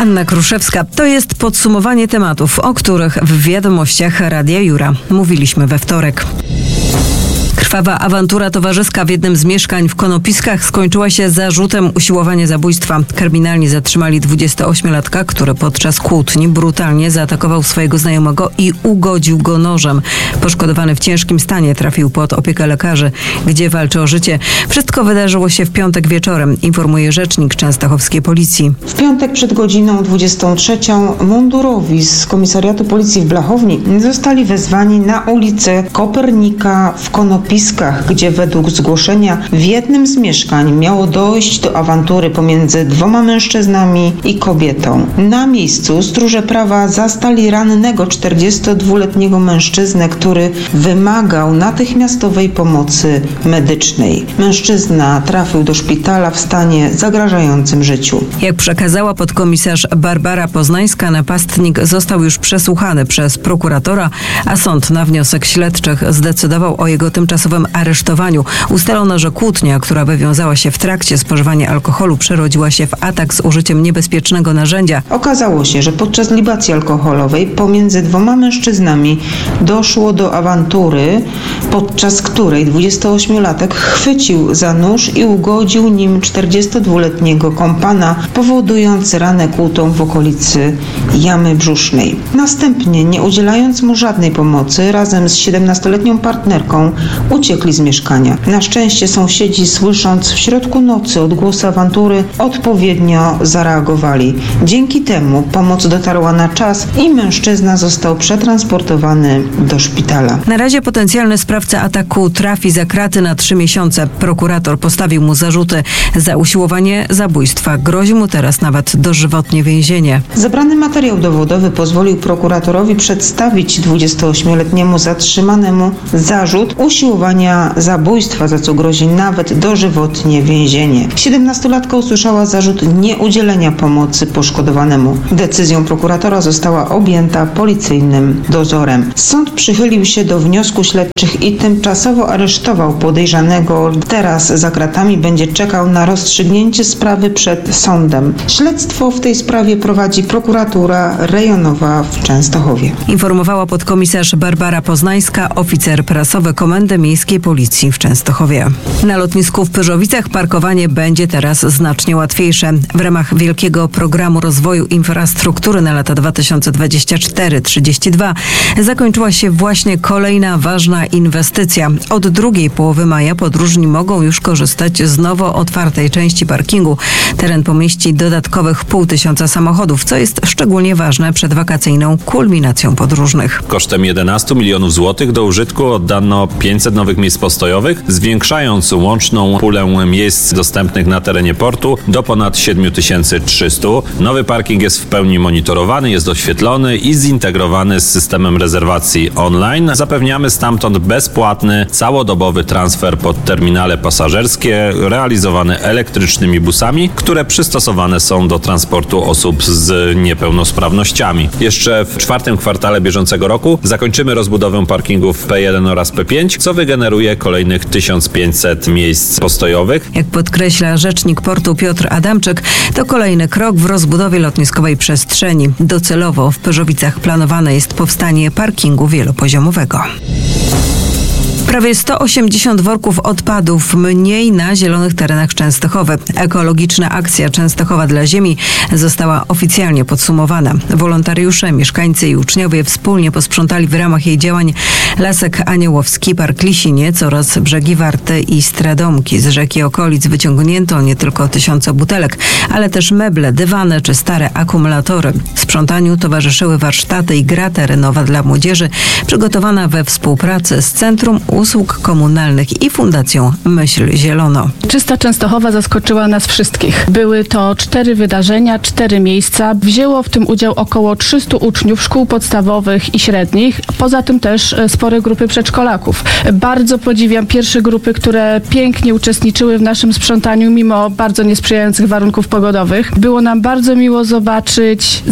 Anna Kruszewska. To jest podsumowanie tematów, o których w wiadomościach Radia Jura mówiliśmy we wtorek. Krwawa awantura towarzyska w jednym z mieszkań w Konopiskach skończyła się zarzutem usiłowania zabójstwa. Kryminalni zatrzymali 28-latka, który podczas kłótni brutalnie zaatakował swojego znajomego i ugodził go nożem. Poszkodowany w ciężkim stanie trafił pod opiekę lekarzy, gdzie walczy o życie. Wszystko wydarzyło się w piątek wieczorem, informuje rzecznik częstochowskiej policji. W piątek przed godziną 23 mundurowi z komisariatu policji w Blachowni zostali wezwani na ulicę Kopernika w Konopiskach, gdzie według zgłoszenia w jednym z mieszkań miało dojść do awantury pomiędzy dwoma mężczyznami i kobietą. Na miejscu stróże prawa zastali rannego 42-letniego mężczyznę, który wymagał natychmiastowej pomocy medycznej. Mężczyzna trafił do szpitala w stanie zagrażającym życiu. Jak przekazała podkomisarz Barbara Poznańska, napastnik został już przesłuchany przez prokuratora, a sąd na wniosek śledczych zdecydował o jego tymczasowym aresztowaniu. Ustalono, że kłótnia, która wywiązała się w trakcie spożywania alkoholu, przerodziła się w atak z użyciem niebezpiecznego narzędzia. Okazało się, że podczas libacji alkoholowej pomiędzy dwoma mężczyznami doszło do awantury, podczas której 28-latek chwycił za nóż i ugodził nim 42-letniego kompana, powodując ranę kłutą w okolicy jamy brzusznej. Następnie, nie udzielając mu żadnej pomocy, razem z 17-letnią partnerką uciekli z mieszkania. Na szczęście sąsiedzi, słysząc w środku nocy odgłosy awantury, odpowiednio zareagowali. Dzięki temu pomoc dotarła na czas i mężczyzna został przetransportowany do szpitala. Na razie potencjalny sprawca ataku trafi za kraty na 3 miesiące. Prokurator postawił mu zarzuty za usiłowanie zabójstwa. Grozi mu teraz nawet dożywotnie więzienie. Zebrany materiał dowodowy pozwolił prokuratorowi przedstawić 28-letniemu zatrzymanemu zarzut usiłowania zabójstwa, za co grozi nawet dożywotnie więzienie. 17-latka usłyszała zarzut nieudzielenia pomocy poszkodowanemu. Decyzją prokuratora została objęta policyjnym dozorem. Sąd przychylił się do wniosku śledczych i tymczasowo aresztował podejrzanego. Teraz za kratami będzie czekał na rozstrzygnięcie sprawy przed sądem. Śledztwo w tej sprawie prowadzi prokuratura rejonowa w Częstochowie. Informowała podkomisarz Barbara Poznańska, oficer prasowy Komendy Miejskiej Policji w Częstochowie. Na lotnisku w Pyrzowicach parkowanie będzie teraz znacznie łatwiejsze. W ramach wielkiego programu rozwoju infrastruktury na lata 2024-32 zakończyła się właśnie kolejna ważna inwestycja. Od drugiej połowy maja podróżni mogą już korzystać z nowo otwartej części parkingu. Teren pomieści dodatkowych 500 samochodów, co jest szczególnie ważne przed wakacyjną kulminacją podróżnych. Kosztem 11 milionów złotych do użytku oddano 500 nowych miejsc postojowych, zwiększając łączną pulę miejsc dostępnych na terenie portu do ponad 7300. Nowy parking jest w pełni monitorowany, jest oświetlony i zintegrowany z systemem rezerwacji online. Zapewniamy stamtąd bezpłatny, całodobowy transfer pod terminale pasażerskie realizowany elektrycznymi busami, które przystosowane są do transportu osób z niepełnosprawnościami. Jeszcze w 4. kwartale bieżącego roku zakończymy rozbudowę parkingów P1 oraz P5, co wygeneruje kolejnych 1500 miejsc postojowych. Jak podkreśla rzecznik portu Piotr Adamczyk, to kolejny krok w rozbudowie lotniskowej przestrzeni. Docelowo w Pyrzowicach planowane jest powstanie parkingu wielopoziomowego. Prawie 180 worków odpadów mniej na zielonych terenach Częstochowy. Ekologiczna akcja Częstochowa dla Ziemi została oficjalnie podsumowana. Wolontariusze, mieszkańcy i uczniowie wspólnie posprzątali w ramach jej działań Lasek Aniołowski, Park Lisiniec oraz brzegi Warty i Stradomki. Z rzeki okolic wyciągnięto nie tylko tysiące butelek, ale też meble, dywany czy stare akumulatory. Sprzątaniu towarzyszyły warsztaty i gra terenowa dla młodzieży, przygotowana we współpracy z Centrum Usług Komunalnych i Fundacją Myśl Zielono. Czysta Częstochowa zaskoczyła nas wszystkich. Były to 4 wydarzenia, 4 miejsca. Wzięło w tym udział około 300 uczniów szkół podstawowych i średnich. Poza tym też spore grupy przedszkolaków. Bardzo podziwiam pierwsze grupy, które pięknie uczestniczyły w naszym sprzątaniu mimo bardzo niesprzyjających warunków pogodowych. Było nam bardzo miło zobaczyć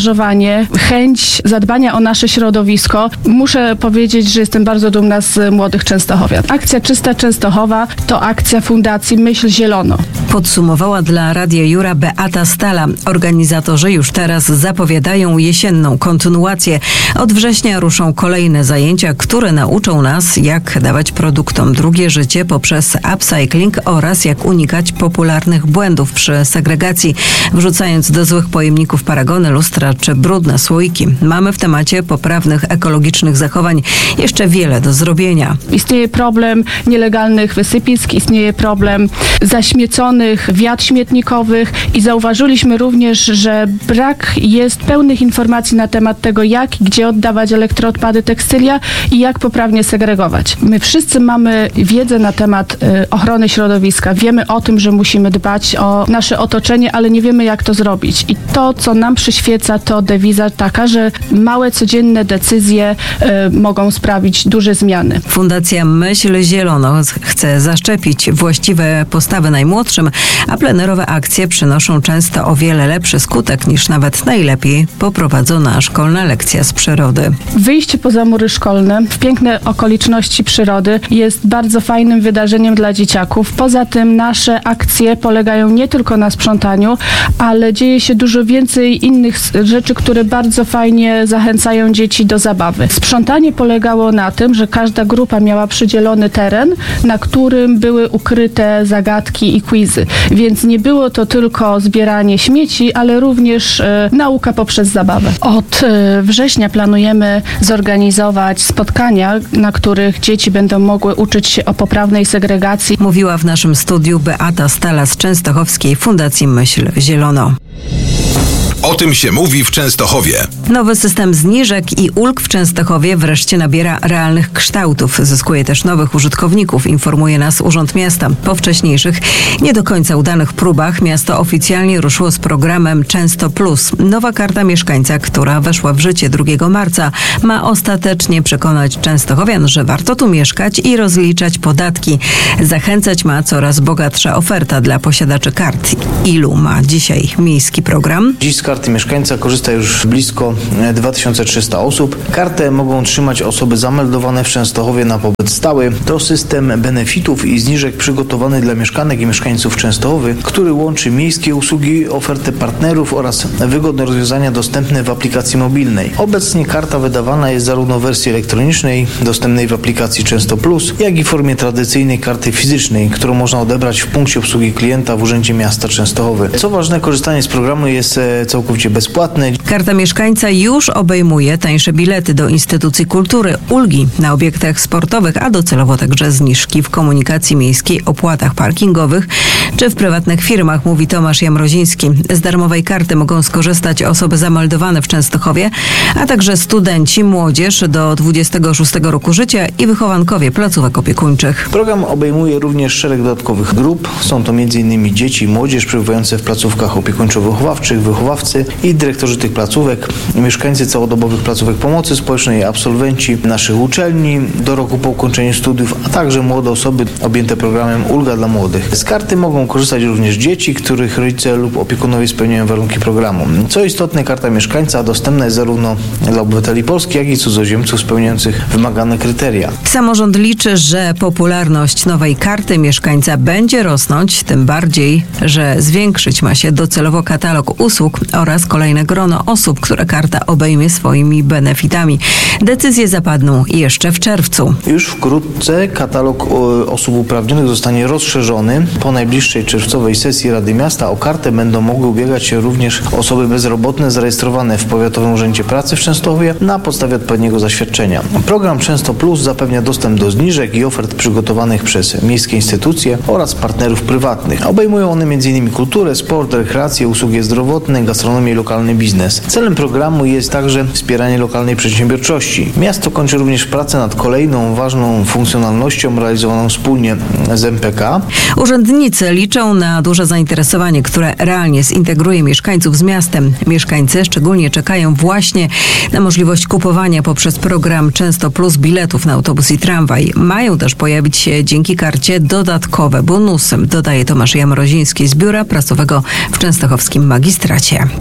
zaangażowanie, chęć zadbania o nasze środowisko. Muszę powiedzieć, że jestem bardzo dumna z młodych młodych częstochowian. Akcja Czysta Częstochowa to akcja Fundacji Myśl Zielono. Podsumowała dla Radia Jura Beata Stala. Organizatorzy już teraz zapowiadają jesienną kontynuację. Od września ruszą kolejne zajęcia, które nauczą nas, jak dawać produktom drugie życie poprzez upcycling oraz jak unikać popularnych błędów przy segregacji, wrzucając do złych pojemników paragony, lustra czy brudne słoiki. Mamy w temacie poprawnych ekologicznych zachowań jeszcze wiele do zrobienia. Istnieje problem nielegalnych wysypisk, istnieje problem zaśmieconych wiat śmietnikowych i zauważyliśmy również, że brak jest pełnych informacji na temat tego, jak i gdzie oddawać elektroodpady tekstylia i jak poprawnie segregować. My wszyscy mamy wiedzę na temat ochrony środowiska. Wiemy o tym, że musimy dbać o nasze otoczenie, ale nie wiemy, jak to zrobić. I to, co nam przyświeca, to dewiza taka, że małe, codzienne decyzje mogą sprawić duże zmiany. Fundacja Myśl Zielono chce zaszczepić właściwe postawy najmłodszym, a plenerowe akcje przynoszą często o wiele lepszy skutek niż nawet najlepiej poprowadzona szkolna lekcja z przyrody. Wyjście poza mury szkolne w piękne okoliczności przyrody jest bardzo fajnym wydarzeniem dla dzieciaków. Poza tym nasze akcje polegają nie tylko na sprzątaniu, ale dzieje się dużo więcej innych rzeczy, które bardzo fajnie zachęcają dzieci do zabawy. Sprzątanie polegało na tym, że każda grupa miała przydzielony teren, na którym były ukryte zagadki i quizy. Więc nie było to tylko zbieranie śmieci, ale również nauka poprzez zabawę. Od września planujemy zorganizować spotkania, na których dzieci będą mogły uczyć się o poprawnej segregacji. Mówiła w naszym studiu Beata Stala z Częstochowskiej Fundacji Myśl Zielono. O tym się mówi w Częstochowie. Nowy system zniżek i ulg w Częstochowie wreszcie nabiera realnych kształtów. Zyskuje też nowych użytkowników, informuje nas Urząd Miasta. Po wcześniejszych, nie do końca udanych próbach miasto oficjalnie ruszyło z programem Często Plus. Nowa karta mieszkańca, która weszła w życie 2 marca, ma ostatecznie przekonać częstochowian, że warto tu mieszkać i rozliczać podatki. Zachęcać ma coraz bogatsza oferta dla posiadaczy kart. Ilu ma dzisiaj miejski program? Dziś z karty mieszkańca korzysta już blisko 2300 osób. Kartę mogą otrzymać osoby zameldowane w Częstochowie na pobyt stały. To system benefitów i zniżek przygotowany dla mieszkanek i mieszkańców Częstochowy, który łączy miejskie usługi, ofertę partnerów oraz wygodne rozwiązania dostępne w aplikacji mobilnej. Obecnie karta wydawana jest zarówno w wersji elektronicznej, dostępnej w aplikacji Często Plus, jak i w formie tradycyjnej karty fizycznej, którą można odebrać w punkcie obsługi klienta w Urzędzie Miasta Częstochowy. Co ważne, korzystanie z programu jest całkowicie bezpłatne. Karta mieszkańca już obejmuje tańsze bilety do instytucji kultury, ulgi na obiektach sportowych, a docelowo także zniżki w komunikacji miejskiej, opłatach parkingowych czy w prywatnych firmach, mówi Tomasz Jamroziński. Z darmowej karty mogą skorzystać osoby zameldowane w Częstochowie, a także studenci, młodzież do 26 roku życia i wychowankowie placówek opiekuńczych. Program obejmuje również szereg dodatkowych grup. Są to m.in. dzieci i młodzież przebywające w placówkach opiekuńczo-wychowawczych, wychowawcy i dyrektorzy tych placówek, mieszkańcy całodobowych placówek pomocy społecznej, absolwenci naszych uczelni do roku po ukończeniu studiów, a także młode osoby objęte programem Ulga dla Młodych. Z karty mogą korzystać również dzieci, których rodzice lub opiekunowie spełniają warunki programu. Co istotne, karta mieszkańca dostępna jest zarówno dla obywateli polskich, jak i cudzoziemców spełniających wymagane kryteria. Samorząd liczy, że popularność nowej karty mieszkańca będzie rosnąć, tym bardziej, że zwiększyć ma się docelowo katalog usług oraz kolejne grono osób, które karta obejmie swoimi benefitami. Decyzje zapadną jeszcze w czerwcu. Już wkrótce katalog osób uprawnionych zostanie rozszerzony. Po najbliższej czerwcowej sesji Rady Miasta o kartę będą mogły ubiegać się również osoby bezrobotne zarejestrowane w Powiatowym Urzędzie Pracy w Częstochowie na podstawie odpowiedniego zaświadczenia. Program Często Plus zapewnia dostęp do zniżek i ofert przygotowanych przez miejskie instytucje oraz partnerów prywatnych. Obejmują one m.in. kulturę, sport, rekreację, usługi zdrowotne, gastronomię i lokalny biznes. Celem programu jest także wspieranie lokalnej przedsiębiorczości. Miasto kończy również pracę nad kolejną ważną funkcjonalnością realizowaną wspólnie z MPK. Urzędnicy liczą na duże zainteresowanie, które realnie zintegruje mieszkańców z miastem. Mieszkańcy szczególnie czekają właśnie na możliwość kupowania poprzez program Często Plus biletów na autobus i tramwaj. Mają też pojawić się dzięki karcie dodatkowe bonusy, dodaje Tomasz Jamroziński z Biura Prasowego w Częstochowskim Magistracie.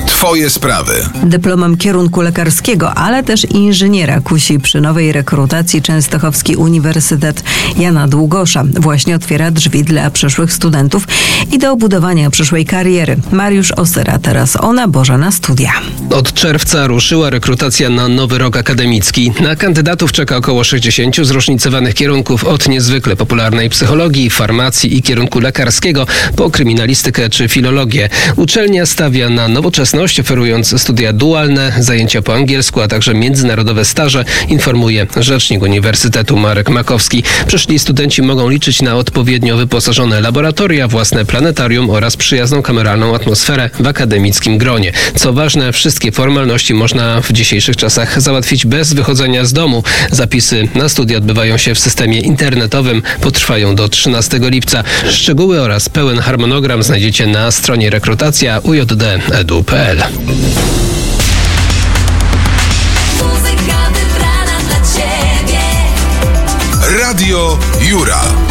Twoje sprawy. Dyplomem kierunku lekarskiego, ale też inżyniera kusi przy nowej rekrutacji Częstochowski Uniwersytet Jana Długosza. Właśnie otwiera drzwi dla przyszłych studentów i do budowania przyszłej kariery. Mariusz Osyra teraz o naborze na studia. Od czerwca ruszyła rekrutacja na nowy rok akademicki. Na kandydatów czeka około 60 zróżnicowanych kierunków, od niezwykle popularnej psychologii, farmacji i kierunku lekarskiego po kryminalistykę czy filologię. Uczelnia stawia na nowoczesność, oferując studia dualne, zajęcia po angielsku, a także międzynarodowe staże, informuje rzecznik Uniwersytetu Marek Makowski. Przyszli studenci mogą liczyć na odpowiednio wyposażone laboratoria, własne planetarium oraz przyjazną kameralną atmosferę w akademickim gronie. Co ważne, wszystkie formalności można w dzisiejszych czasach załatwić bez wychodzenia z domu. Zapisy na studia odbywają się w systemie internetowym, potrwają do 13 lipca. Szczegóły oraz pełen harmonogram znajdziecie na stronie rekrutacja ujd.edu.pl. Radio Jura.